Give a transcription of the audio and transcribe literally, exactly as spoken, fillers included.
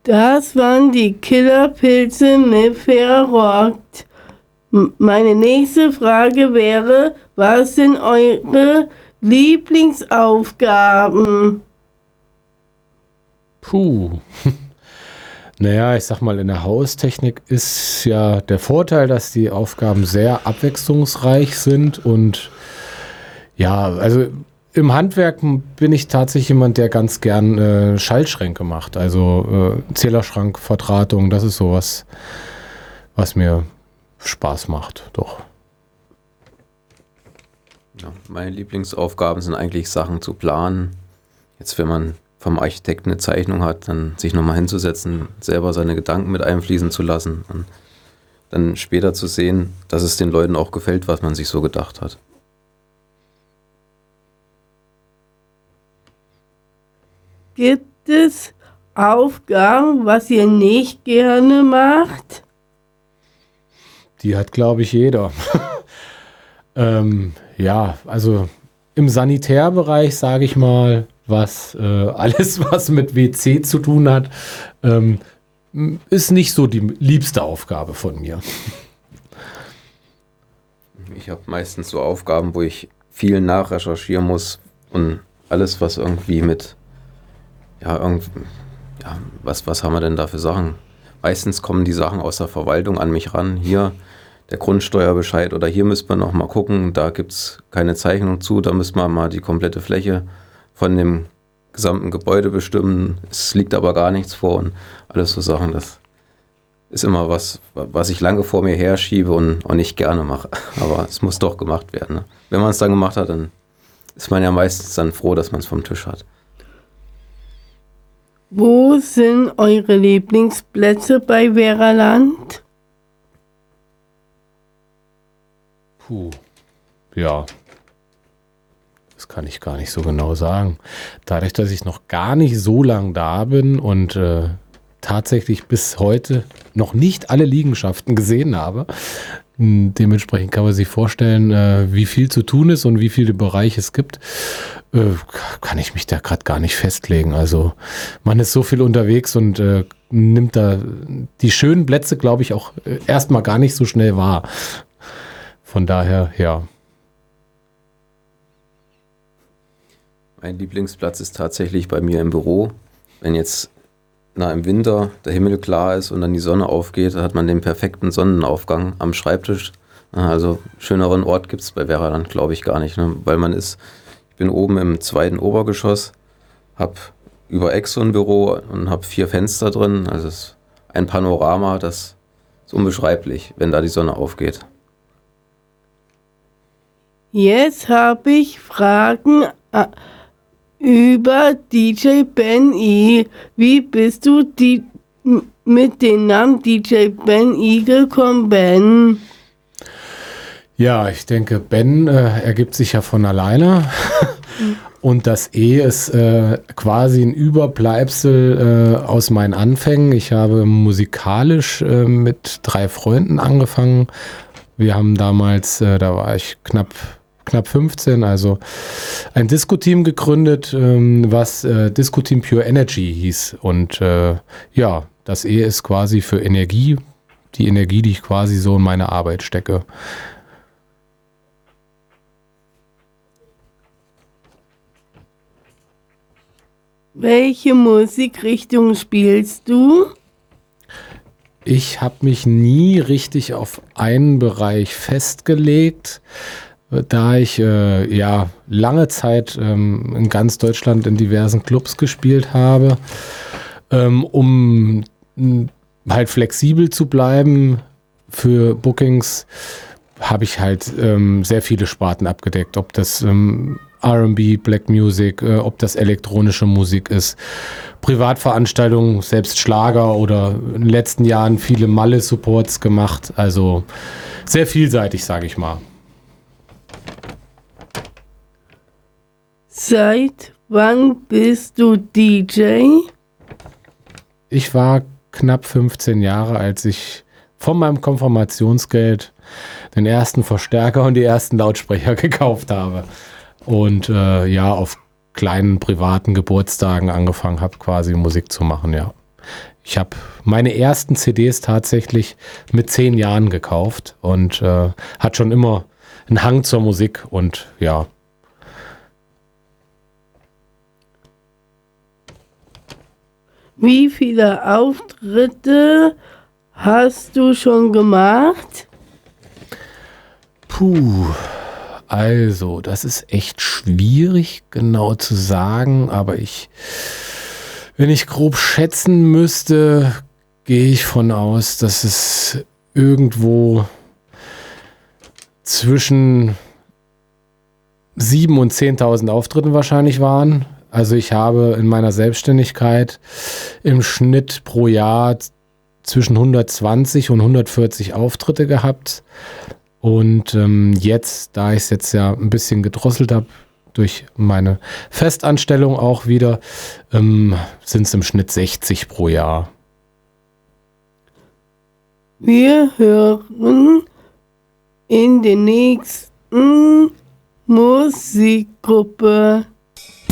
Das waren die Killerpilze mit Verrockt. Meine nächste Frage wäre, was sind eure Lieblingsaufgaben? Puh. Naja, ich sag mal, in der Haustechnik ist ja der Vorteil, dass die Aufgaben sehr abwechslungsreich sind und ja, also im Handwerk bin ich tatsächlich jemand, der ganz gern äh, Schaltschränke macht, also äh, Zählerschrank, Verdrahtung, das ist sowas, was mir Spaß macht, doch. Ja, meine Lieblingsaufgaben sind eigentlich Sachen zu planen. Jetzt, wenn man vom Architekten eine Zeichnung hat, dann sich nochmal hinzusetzen, selber seine Gedanken mit einfließen zu lassen und dann später zu sehen, dass es den Leuten auch gefällt, was man sich so gedacht hat. Gibt es Aufgaben, was ihr nicht gerne macht? Die hat, glaube ich, jeder. ähm, ja, also im Sanitärbereich, sage ich mal, was äh, alles, was mit W C zu tun hat, ähm, ist nicht so die liebste Aufgabe von mir. Ich habe meistens so Aufgaben, wo ich viel nachrecherchieren muss und alles, was irgendwie mit, ja, irgendwie, ja, was, was haben wir denn da für Sachen? Meistens kommen die Sachen aus der Verwaltung an mich ran. Hier der Grundsteuerbescheid oder hier müssen wir noch mal gucken, da gibt es keine Zeichnung zu, da müssen wir mal die komplette Fläche von dem gesamten Gebäude bestimmen. Es liegt aber gar nichts vor und alles so Sachen, das ist immer was, was ich lange vor mir herschiebe und, und nicht gerne mache. Aber es muss doch gemacht werden. Ne? Wenn man es dann gemacht hat, dann ist man ja meistens dann froh, dass man es vom Tisch hat. Wo sind eure Lieblingsplätze bei Veraland? Puh, ja, das kann ich gar nicht so genau sagen. Dadurch, dass ich noch gar nicht so lang da bin und äh, tatsächlich bis heute noch nicht alle Liegenschaften gesehen habe, mh, dementsprechend kann man sich vorstellen, äh, wie viel zu tun ist und wie viele Bereiche es gibt, äh, kann ich mich da gerade gar nicht festlegen. Also man ist so viel unterwegs und äh, nimmt da die schönen Plätze, glaube ich, auch äh, erstmal gar nicht so schnell wahr. Von daher, ja. Mein Lieblingsplatz ist tatsächlich bei mir im Büro. Wenn jetzt na, im Winter der Himmel klar ist und dann die Sonne aufgeht, dann hat man den perfekten Sonnenaufgang am Schreibtisch. Also schöneren Ort gibt es bei Veraland, glaube ich, gar nicht. Ne? Weil man ist, ich bin oben im zweiten Obergeschoss, habe über Eck so ein Büro und habe vier Fenster drin. Also es ist ein Panorama, das ist unbeschreiblich, wenn da die Sonne aufgeht. Jetzt habe ich Fragen äh, über D J Ben E. Wie bist du die, m- mit dem Namen D J Ben E gekommen, Ben? Ja, ich denke, Ben äh, ergibt sich ja von alleine. Und das E ist äh, quasi ein Überbleibsel äh, aus meinen Anfängen. Ich habe musikalisch äh, mit drei Freunden angefangen. Wir haben damals, äh, da war ich knapp, knapp fünfzehn, also ein Disco-Team gegründet, ähm, was äh, Disco-Team Pure Energy hieß. Und äh, ja, das E ist quasi für Energie, die Energie, die ich quasi so in meine Arbeit stecke. Welche Musikrichtung spielst du? Ich habe mich nie richtig auf einen Bereich festgelegt, da ich äh, ja lange Zeit ähm, in ganz Deutschland in diversen Clubs gespielt habe, ähm, um m, halt flexibel zu bleiben für Bookings, habe ich halt ähm, sehr viele Sparten abgedeckt, ob das ähm, R and B, Black Music, äh, ob das elektronische Musik ist, Privatveranstaltungen, selbst Schlager oder in den letzten Jahren viele Malle-Supports gemacht. Also sehr vielseitig, sage ich mal. Seit wann bist du D J? Ich war knapp fünfzehn Jahre, als ich von meinem Konfirmationsgeld den ersten Verstärker und die ersten Lautsprecher gekauft habe. Und äh, ja, auf kleinen privaten Geburtstagen angefangen habe, quasi Musik zu machen, ja. ich habe meine ersten C Ds tatsächlich mit zehn Jahren gekauft und äh, hat schon immer einen Hang zur Musik und ja. Wie viele Auftritte hast du schon gemacht? Puh, also, das ist echt schwierig genau zu sagen, aber ich, wenn ich grob schätzen müsste, gehe ich von aus, dass es irgendwo zwischen sieben und zehntausend Auftritten wahrscheinlich waren. Also ich habe in meiner Selbstständigkeit im Schnitt pro Jahr zwischen hundertzwanzig und hundertvierzig Auftritte gehabt. Und ähm, jetzt, da ich es jetzt ja ein bisschen gedrosselt habe, durch meine Festanstellung auch wieder, ähm, sind es im Schnitt sechzig pro Jahr. Wir hören in der nächsten Musikgruppe.